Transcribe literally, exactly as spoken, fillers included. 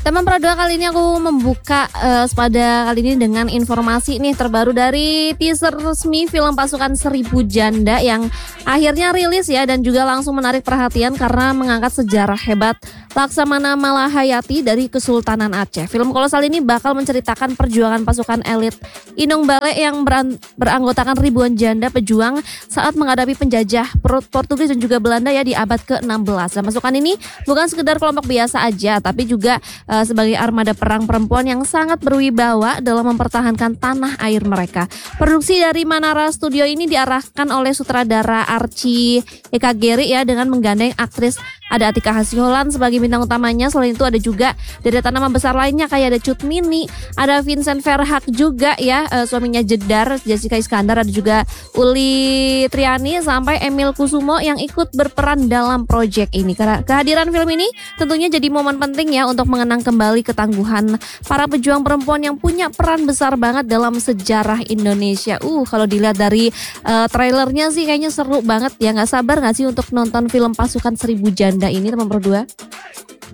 Teman Pro dua kali ini aku membuka uh, pada kali ini dengan informasi nih terbaru dari teaser resmi film Pasukan Seribu Janda yang akhirnya rilis ya dan juga langsung menarik perhatian karena mengangkat sejarah hebat Laksamana Malahayati dari Kesultanan Aceh. Film kolosal ini bakal menceritakan perjuangan pasukan elit Inung Bale yang beran, beranggotakan ribuan janda pejuang saat menghadapi penjajah Portugis dan juga Belanda ya di abad ke enam belas. Dan pasukan ini bukan sekedar kelompok biasa aja tapi juga uh, sebagai armada perang perempuan yang sangat berwibawa dalam mempertahankan tanah air mereka. Produksi dari Manara Studio ini diarahkan oleh sutradara Archie Ekageri ya dengan menggandeng aktris ada Atika Hasiholan sebagai bintang utamanya. Selain itu ada juga deretan nama besar lainnya kayak ada Cut Mini, ada Vincent Verhaak juga ya, uh, suaminya Jedar, Jessica Iskandar, ada juga Uli Triani sampai Emil Kusumo yang ikut berperan dalam proyek ini. Kehadiran film ini tentunya jadi momen penting ya untuk mengenang kembali ketangguhan para pejuang perempuan yang punya peran besar banget dalam sejarah Indonesia. Uh, kalau dilihat dari uh, trailernya sih kayaknya seru banget ya. Nggak sabar nggak sih untuk nonton film Pasukan Seribu Janda ini teman berdua?